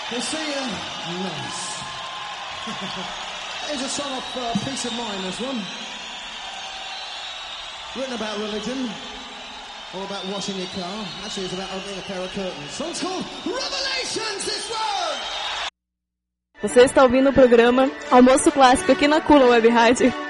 You see, nice. Here's a song of Peace of Mind, this one. Written about religion, or about washing your car. Actually, it's about opening a pair of curtains. Song's called Revelations, this one! Você está ouvindo o programa Almoço Clássico aqui na Kula Web Rádio.